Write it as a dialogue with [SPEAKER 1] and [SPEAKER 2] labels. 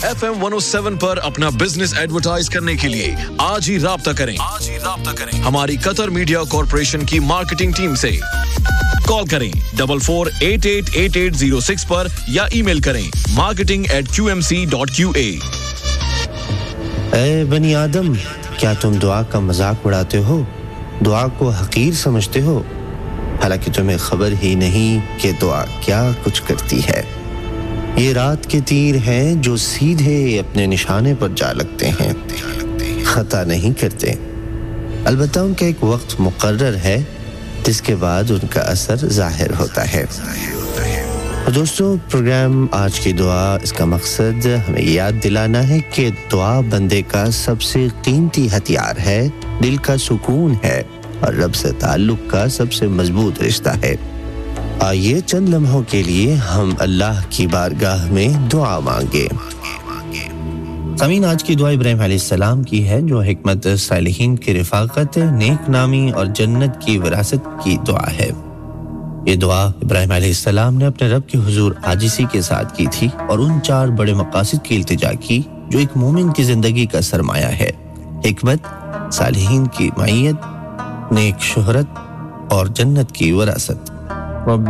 [SPEAKER 1] FM 107 पर अपना business advertise करने के लिए आज ही राब्ता करें हमारी कतर मीडिया कॉर्पोरेशन की मार्केटिंग टीम से। कॉल करें 44888806 पर या ईमेल करें marketing@qmc.qa।
[SPEAKER 2] ऐ बनी आदम, क्या तुम दुआ का मजाक उड़ाते हो? दुआ को हकीर समझते हो? हालांकि तुम्हें खबर ही नहीं कि दुआ क्या कुछ करती है। ये रात के तीर हैं जो सीधे अपने निशाने पर जा लगते हैं, खता नहीं करते। अलबत्ता उनका एक वक्त मुकर्रर है जिसके बाद उनका असर जाहिर होता है। और दोस्तों, प्रोग्राम आज की दुआ, इसका मकसद हमें याद दिलाना है कि दुआ बंदे का सबसे कीमती हथियार है, दिल का सुकून है और रब से ताल्लुक का सबसे मजबूत रिश्ता है। आइए चंद लम्हों के लिए हम अल्लाह की बारगाह में दुआ मांगे। सामीन, आज की दुआ इब्राहीम अलैहिस्सलाम की है, जो हिकमत सालिहीन की रिफाकत, नेक नामी और जन्नत की विरासत की दुआ है। ये दुआ इब्राहीम अलैहिस्सलाम ने अपने रब के हुजूर आजिज़ी के साथ की थी और उन 4 बड़े मकासद की इल्तिजा की जो एक मोमिन की जिंदगी का सरमाया है: हिकमत, सालिहीन की मईयत, नेक शोहरत और जन्नत की विरासत।